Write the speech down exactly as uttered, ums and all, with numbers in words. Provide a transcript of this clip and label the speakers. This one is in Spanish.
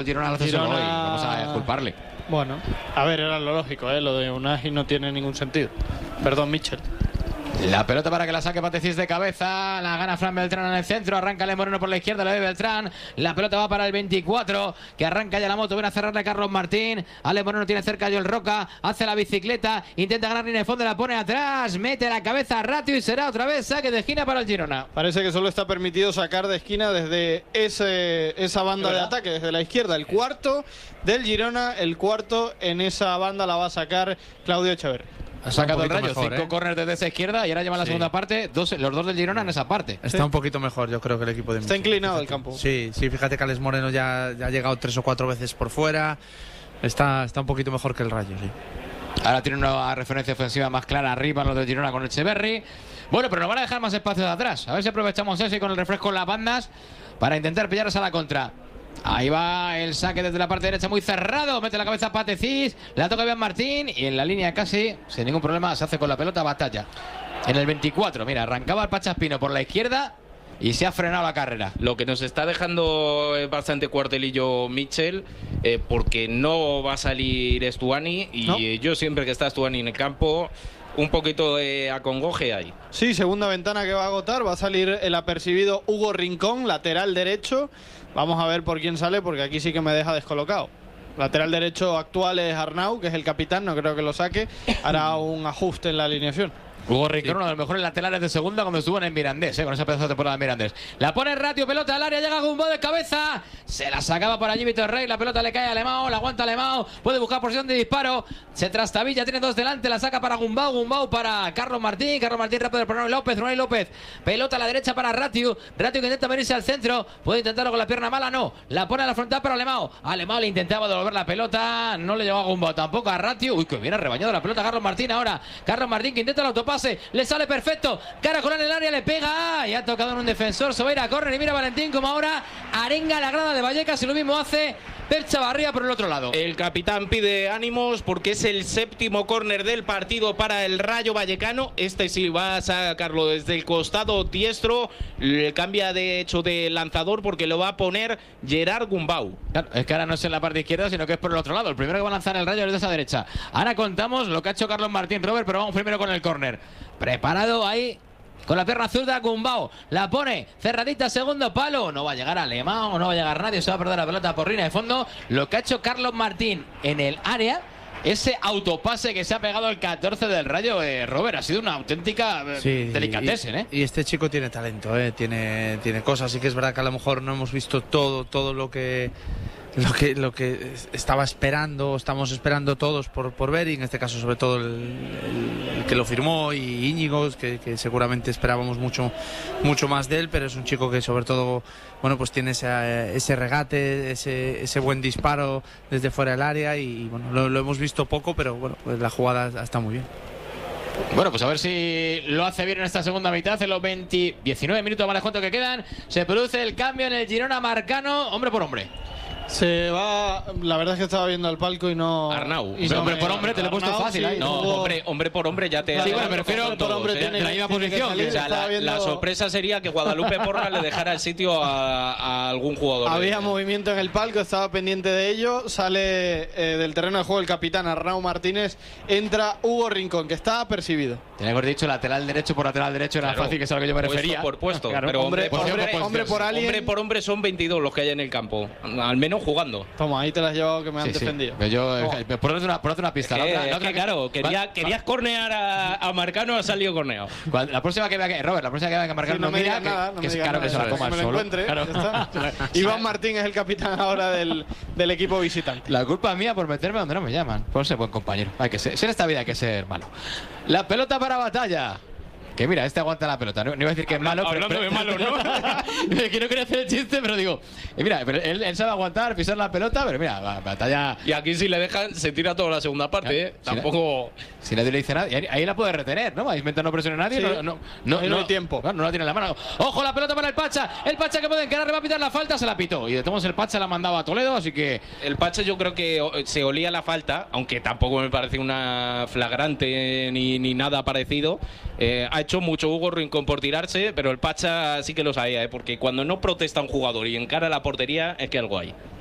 Speaker 1: El Girona lo hace
Speaker 2: Girona...
Speaker 1: solo hoy, vamos a culparle.
Speaker 2: Bueno, a ver, era lo lógico, ¿eh? Lo de Unai no tiene ningún sentido. Perdón, Michel.
Speaker 1: La pelota para que la saque Patecís de cabeza. La gana Fran Beltrán en el centro. Arranca Ale Moreno por la izquierda. Le ve Beltrán. La pelota va para el veinticuatro. Que arranca ya la moto. Viene a cerrarle Carlos Martín. Ale Moreno tiene cerca a Joel Roca. Hace la bicicleta. Intenta ganar línea de fondo. La pone atrás. Mete la cabeza a Ratio. Y será otra vez saque de esquina para el Girona.
Speaker 2: Parece que solo está permitido sacar de esquina desde ese, esa banda de ataque. Desde la izquierda. El cuarto del Girona. El cuarto en esa banda la va a sacar Claudio Echeverri.
Speaker 1: Ha sacado el Rayo,
Speaker 3: mejor,
Speaker 1: cinco
Speaker 3: ¿eh?
Speaker 1: córneres desde esa izquierda y ahora lleva la
Speaker 3: Sí.
Speaker 1: segunda parte, dos, los dos del Girona en esa parte.
Speaker 3: Está
Speaker 2: Sí.
Speaker 3: un poquito mejor, yo creo que el equipo de
Speaker 2: Está
Speaker 3: Michel.
Speaker 2: inclinado
Speaker 3: Fíjate.
Speaker 2: el campo.
Speaker 3: Sí, sí, fíjate que Alex Moreno ya, ya ha llegado tres o cuatro veces por fuera. Está, está un poquito mejor que el Rayo, sí.
Speaker 1: Ahora tiene una referencia ofensiva más clara arriba, los del Girona con Echeverri. Bueno, pero nos van a dejar más espacio de atrás. A ver si aprovechamos eso y con el refresco en las bandas para intentar pillarnos a la contra. Ahí va el saque desde la parte derecha muy cerrado. Mete la cabeza a Patecís. La toca bien Martín. Y en la línea casi, sin ningún problema, se hace con la pelota batalla. En el veinticuatro, mira, arrancaba el Pachaspino por la izquierda y se ha frenado la carrera.
Speaker 4: Lo que nos está dejando es bastante cuartelillo Michel, eh, porque no va a salir Estuani. Y
Speaker 2: ¿No?
Speaker 4: eh, yo siempre que está Estuani en el campo, un poquito de acongoje hay.
Speaker 2: Sí, segunda ventana que va a agotar. Va a salir el apercibido Hugo Rincón, lateral derecho. Vamos a ver por quién sale, porque aquí sí que me deja descolocado. Lateral derecho actual es Arnau, que es el capitán, no creo que lo saque. Hará un ajuste en la alineación.
Speaker 1: Hugo Rincón, uno de los mejores laterales de segunda cuando estuvo en el Mirandés, ¿eh? Con esa pedazo de temporada de Mirandés. La pone Ratio, pelota al área, llega Gumbau de cabeza. Se la sacaba por allí Víctor Rey, la pelota le cae a Alemão, la aguanta Alemão, puede buscar posición de disparo. Se trastabilla, tiene dos delante, la saca para Gumbau, Gumbau para Carlos Martín, Carlos Martín rápido para Ronald López, Ronald López, pelota a la derecha para Ratio, Ratio que intenta venirse al centro, puede intentarlo con la pierna mala, no, la pone a la frontal para Alemão, Alemão le intentaba devolver la pelota, no le llegó a Gumbau tampoco a Ratio, uy que viene rebañado la pelota Carlos Martín ahora, Carlos Martín que intenta el autopase, le sale perfecto, Caracolán en el área, le pega y ha tocado en un defensor, se va a ir a córner y mira Valentín como ahora arenga la grada de Vallecas y lo mismo hace Per Chavarría por el otro lado.
Speaker 4: El capitán pide ánimos porque es el séptimo córner del partido para el Rayo Vallecano. Este sí va a sacarlo desde el costado diestro, le cambia de hecho de lanzador porque lo va a poner Gerard Gumbau.
Speaker 1: Claro, es que ahora no es en la parte izquierda, sino que es por el otro lado. El primero que va a lanzar el Rayo es de esa derecha. Ahora contamos lo que ha hecho Carlos Martín, Robert, pero vamos primero con el córner. Preparado ahí con la pierna zurda Gumbau, la pone cerradita, segundo palo, no va a llegar Alemão, no va a llegar nadie, se va a perder la pelota por línea de fondo. Lo que ha hecho Carlos Martín en el área, ese autopase que se ha pegado el catorce del Rayo, eh, Robert, ha sido una auténtica eh,
Speaker 3: Sí,
Speaker 1: delicatessen,
Speaker 3: y,
Speaker 1: ¿eh?
Speaker 3: y este chico tiene talento, ¿eh? tiene, tiene cosas. Sí que es verdad que a lo mejor no hemos visto todo, todo lo que lo que lo que estaba esperando, estamos esperando todos por, por ver, y en este caso sobre todo el, el, el que lo firmó y Íñigo, que, que seguramente esperábamos mucho mucho más de él, pero es un chico que sobre todo bueno pues tiene ese, ese regate, ese, ese buen disparo desde fuera del área, y bueno lo, lo hemos visto poco, pero bueno pues la jugada está muy bien.
Speaker 1: Bueno, pues a ver si lo hace bien en esta segunda mitad. En los veinte, diecinueve minutos más cuánto que quedan, se produce el cambio en el Girona Marcano, hombre por hombre.
Speaker 2: Se va, la verdad es que estaba viendo al palco y no.
Speaker 4: Arnau.
Speaker 2: y
Speaker 1: Pero
Speaker 2: no
Speaker 1: hombre
Speaker 2: me-
Speaker 1: por hombre, te lo he puesto
Speaker 2: Arnau,
Speaker 1: fácil
Speaker 2: sí,
Speaker 1: ahí.
Speaker 4: No,
Speaker 2: tuvo-
Speaker 4: hombre, hombre por hombre ya te...
Speaker 1: Sí,
Speaker 4: ha
Speaker 1: bueno, me refiero
Speaker 2: hombre por
Speaker 4: todos,
Speaker 2: hombre
Speaker 4: ¿eh?
Speaker 2: tiene-
Speaker 1: de la misma
Speaker 2: tiene que
Speaker 1: posición.
Speaker 2: salir,
Speaker 4: O sea,
Speaker 2: estaba
Speaker 4: la,
Speaker 2: viendo-
Speaker 4: la sorpresa sería que Guadalupe Porra le dejara el sitio a, a algún jugador.
Speaker 2: Había
Speaker 4: de-
Speaker 2: movimiento en el palco, estaba pendiente de ello. Sale eh, del terreno de juego el capitán Arnau Martínez. Entra Hugo Rincón, que está apercibido.
Speaker 1: Tenía que haber dicho lateral derecho por lateral derecho, era
Speaker 4: Claro,
Speaker 1: fácil, que es a lo que yo me
Speaker 4: puesto
Speaker 1: refería.
Speaker 4: por puesto,
Speaker 1: Claro,
Speaker 4: pero
Speaker 2: hombre,
Speaker 4: hombre,
Speaker 2: hombre,
Speaker 4: por,
Speaker 2: hombre por alguien.
Speaker 4: hombre por hombre son veintidós los que hay en el campo, al menos jugando.
Speaker 2: Toma, ahí te las has llevado que me han
Speaker 1: Sí, sí.
Speaker 2: defendido.
Speaker 1: Pero yo,
Speaker 2: No.
Speaker 1: eh, por darte una, por darte una pista.
Speaker 4: Es que,
Speaker 1: la otra- la
Speaker 4: es
Speaker 1: otra
Speaker 4: que, claro, quería, querías cornear a, a Marcano, ha salido corneado.
Speaker 1: Cuando- la próxima que vea que Robert, la próxima que vea que Marcano
Speaker 2: Sí, no
Speaker 1: no
Speaker 2: me
Speaker 1: mira,
Speaker 2: digas
Speaker 1: que,
Speaker 2: nada, no
Speaker 1: que
Speaker 2: me
Speaker 1: es
Speaker 2: digas
Speaker 1: claro
Speaker 2: nada,
Speaker 1: que se la
Speaker 2: que
Speaker 1: coma
Speaker 2: me
Speaker 1: el
Speaker 2: lo
Speaker 1: solo.
Speaker 2: encuentre,
Speaker 1: Claro.
Speaker 2: ya está. Iván Martín es el capitán ahora del, del equipo visitante.
Speaker 1: La culpa es mía por meterme donde no me llaman. Por ser buen compañero. Hay que ser, si en esta vida hay que ser malo. La pelota para Batalla. Que mira, este aguanta la pelota. No, no iba a decir que es malo, pero,
Speaker 4: hablando
Speaker 1: pero-
Speaker 4: de malo, ¿no?
Speaker 1: que no quería hacer el chiste, pero digo, eh, mira, pero él, él sabe aguantar, pisar la pelota, pero mira, la Batalla.
Speaker 4: Y aquí si le dejan, se tira toda la segunda parte, ¿eh?
Speaker 1: Sí,
Speaker 4: Tampoco...
Speaker 1: Si nadie le dice nada, y ahí, ahí la puede retener, ¿no? Vais mientras no presione a nadie,
Speaker 2: Sí.
Speaker 1: no, no, no,
Speaker 2: Ahí no hay tiempo.
Speaker 1: Claro, no la tiene en la mano. ¡Ojo, la pelota para el Pacha! El Pacha que puede encarar, le va a pitar la falta, se la pitó. Y de todos modos el Pacha la mandaba a Toledo, así que.
Speaker 4: El Pache yo creo que o- se olía la falta, aunque tampoco me parece una flagrante ni, ni nada parecido. Eh, ha hecho mucho Hugo Rincón por tirarse, pero el Pacha sí que lo sabía, ¿eh? Porque cuando no protesta un jugador y encara la portería es que algo hay.